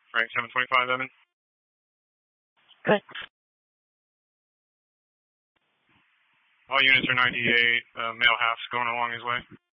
Frank 725, Evan. Good. All units are 98, male half's going along his way.